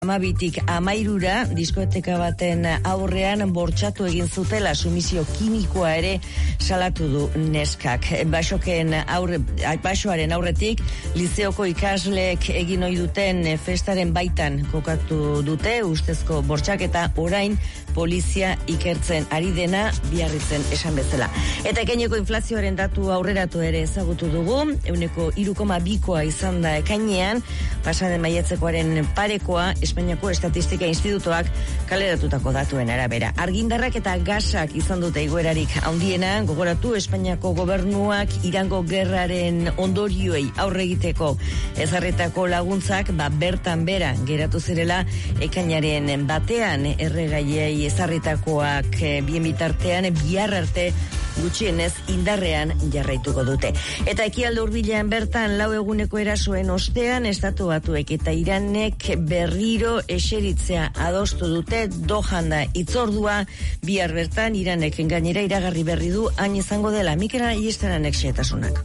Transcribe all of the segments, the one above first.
Amabitik 13 diskoteka baten aurrean bortxatu egin zutela sumisio kimikoa ere salatu du neskak. Basoaren aurretik lizeoko ikasleek egin ohi duten festaren baitan kokatu dute ustezko bortxaketa, orain polizia ikertzen ari dena biarritzen esan bezala. Eta ekeneko inflazioaren datu aurreratu ere ezagutu dugu, 3,2koa izan da ekainean, pasaden maiatzekoaren parekoa Espainiako Estatistika Institutoak kaleratutako datuen arabera. Argindarrak eta gasak izan dute igoerarik handiena, gogoratu Espainiako gobernuak Irango gerraren ondorioei aurre egiteko ezarritako laguntzak bertan bera geratu zirela ekainaren batean erregaiei ezarritakoak bien bitartean bihar arte gutxienez indarrean jarraituko dute. Eta ekialde hurbilean bertan 4 eguneko erasoen ostean Estatu Batuek eta Iranek berriro eseritzea adostu dute. Dohan da hitzordua, bihar bertan Iranek gainera iragarri berri du hain izango dela. Mikel Aiestaranek xehetasunak.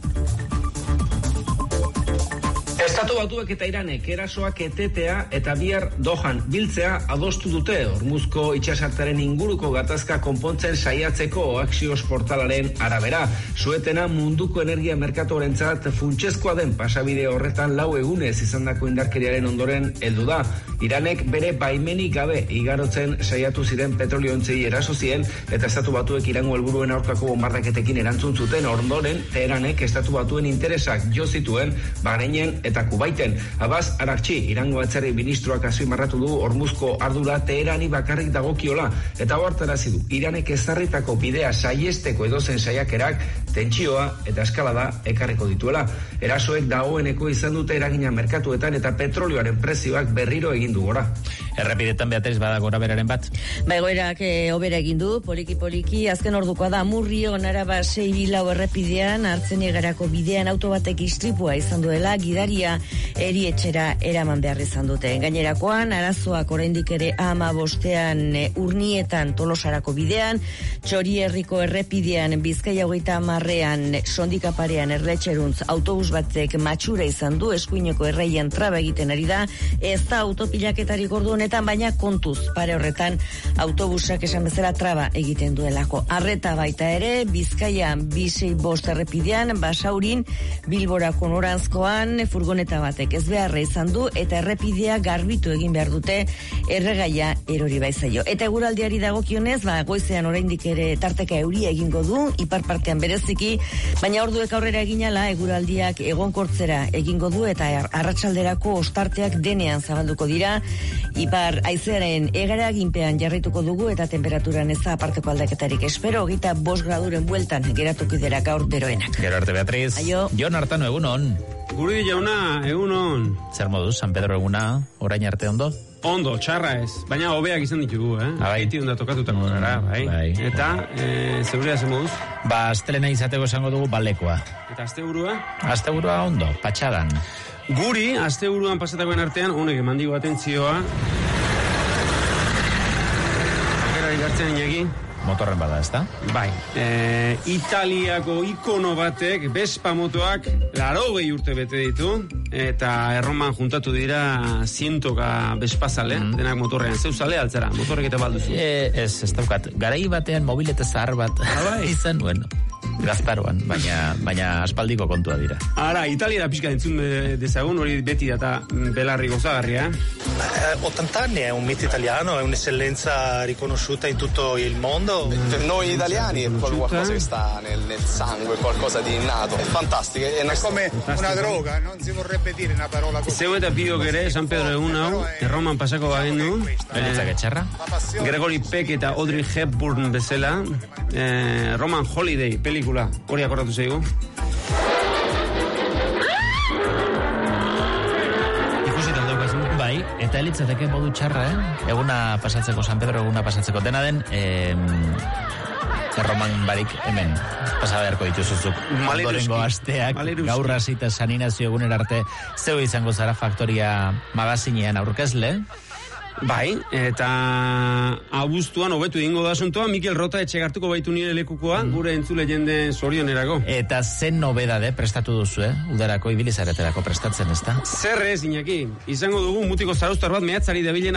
Estatu Batuek eta Iranek erasoak etetea eta bihar Dohan biltzea adostu dute. Hormuzko itsasartearen inguruko gatazka konpontzen saiatzeko Axios portalaren arabera. Suetena munduko energia merkatuarentzat funtsezkoa den pasabide horretan 4 egunez izandako indarkeriaren ondoren heldu da. Iranek bere baimenik gabe igarotzen saiatu ziren petrolioentzei eraso zien eta Estatu Batuek Irango helburuen aurkako bonbardaketekin erantzun zuten. Ondoren Teheranek Estatu Batuen interesak jo zituen Bahreinen eta Kubaiten. Abbas Araghchi, Irango atzerri ministroak azpimarratu du Hormuzko ardura Teherani bakarrik dagokiola eta ohartarazi du Iranek ezarritako bidea saiesteko edozen saiakerak tentsioa eta eskalada ekarriko dituela. Erasoek dagoeneko izan dute eragina merkatuetan eta petrolioaren prezioak berriro egin du gora. Errepidetan Beatriz bada gora beraren bat? Egoerak hobera egin du, poliki, azken ordukoa da Murrio Naraba 6 errepidean Artzenigarako bidean auto batek istripua izan duela, gidaria erietxera eraman behar izan dute. Gainerakoan, arazoak oraindik ere A15 Urnietan Tolosarako bidean, Txorierriko errepidean Bizkaia 30ean Sondikaparean Erletxeruntz autobus batek matxura izan du, eskuineko erreien traba egiten ari da, ez da autopilaketarik ordu honetan, baina kontuz, pare horretan autobusak esan bezala traba egiten duelako. Arreta baita ere, Bizkaian 265 errepidean, Basaurin Bilborako noranzkoan furgoneta batek ez beharra izan du eta errepidea garbitu egin behar dute erregaia erori baizaio. Eta eguraldiari dagokionez, goizean oraindik ere tarteka euria egingo du, ipar partean bereziki, baina orduek aurrera eginala eguraldiak egonkortzera egingo du eta arratsalderako ostarteak denean zabalduko dira. Ipar haizearen egaraginpean jarraituko dugu eta temperaturan ez da aparteko aldaketarik espero, 25 graduren bueltan geratuko dira gaur beroenak. Gero arte Beatriz. Aio. Jon Artano, egunon. Guri jauna, egunon. Zer moduz, San Pedro eguna, orain arte ondo? Ondo, txarra ez. Baina hobeak izan ditugu, Bai. Eti onda tokatutako gara, bai. Eta, zeurea zen moduz? Astelena izateko esango dugu balekoa. Eta asteburua? Asteburua ondo, patxadan. Guri, asteburuan pasatakoen artean, honek eman digu atentzioa. Akera igartzen inagi. Motorren bada, ezta? Bai. Italiako ikono batek, Vespa motoak, 80 urte bete ditu, eta erroman juntatu dira 100 Vespa zale, denak motorrean. Zeu zale altzara, motorrek eta balduzu. Ez daukat. Garai batean mobilete zahar bat izan, bueno, gaztaroan, baina aspaldiko kontua dira. Ara, Italia da pixka entzun dezagun, hori beti data belarri gozagarria. 80 anni è un mito italiano, è un'eccellenza riconosciuta in tutto il mondo. Per noi italiani è qualcosa che sta nel sangue, qualcosa di innato. È fantastico. È come una droga, non si vorrebbe dire una parola così. Zeu eta biok ere, San Pedro egun hau, Erroman pasako bagendu. Belitzak etxarra. Gregory Peck eta Audrey Hepburn bezala. Roman Holiday pelikula, hori akordatu zaigu. Bai, eta elitzateke modu txarra, eguna pasatzeko, San Pedro eguna pasatzeko dena den, erroman barik hemen pasabearko dituzuzuk. Ondorengo asteak, gaur hasita San Inazio egunera arte, zeu izango zara Faktoria magazinean aurkezle, Bai, eta abuztuan hobetu egingo da asuntoa, Mikel Rota etxegartuko baitu nire lekukoa, gure entzule jende zorionerako. Eta zen nobedade prestatu duzu, udarako ibilizareterako prestatzen, ezta? Zer ez, Iñaki, izango dugu mutiko zaraustar bat mehatzari dabilen